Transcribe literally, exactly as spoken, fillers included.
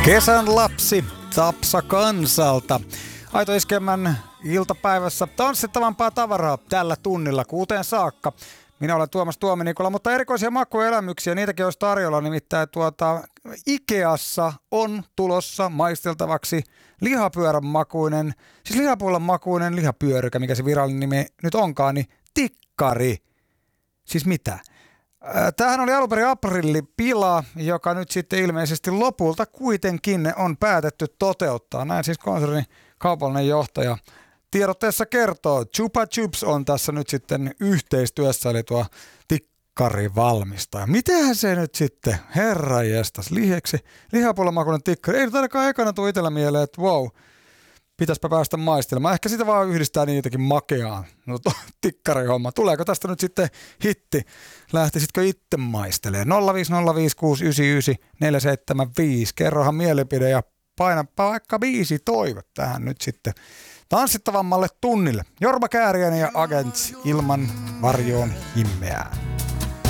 Kesän lapsi Tapsa kansalta. Aito Iskemän iltapäivässä tanssittavampaa tavaraa tällä tunnilla kuuteen saakka. Minä olen Tuomas Tuomi-Nikola, mutta erikoisia makuelämyksiä, niitäkin olisi tarjolla. Nimittäin tuota, Ikeassa on tulossa maisteltavaksi lihapyörän makuinen, siis lihapuolen makuinen lihapyörykä, mikä se virallinen nimi nyt onkaan, niin tikkari. Siis mitä? Tämähän oli alun perin aprillipila, joka nyt sitten ilmeisesti lopulta kuitenkin on päätetty toteuttaa. Näin siis konsernin kaupallinen johtaja tiedotteessa kertoo. Chupa Chups on tässä nyt sitten yhteistyössä, eli tuo tikkarivalmistaja. Mitähän se nyt sitten, herranjestas, liheksi, lihapuolemakuinen tikkari. Ei nyt ainakaan ekana tule itsellä mieleen, että wow, pitäispä päästä maistelemaan. Ehkä sitä vaan yhdistää niin jotenkin makeaan. No tikkarihomma. Tuleeko tästä nyt sitten hitti? Lähtisitkö itse maistelemaan? nolla viisi nolla viisi kuusi yhdeksän yhdeksän neljä seitsemän viisi. Kerrohan mielipide ja painapa vaikka viisi toivot tähän nyt sitten tanssittavammalle tunnille. Jorma Kääriäinen ja Agents ilman varjoon himmeää.